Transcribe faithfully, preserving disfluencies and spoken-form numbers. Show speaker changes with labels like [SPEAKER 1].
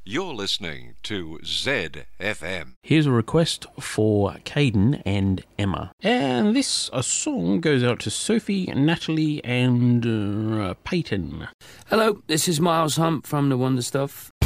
[SPEAKER 1] You're listening to Z F M.
[SPEAKER 2] Here's a request for Caden and Emma. And this a song goes out to Sophie, Natalie and uh, Peyton.
[SPEAKER 3] Hello, this is Miles Hump from The Wonder Stuff.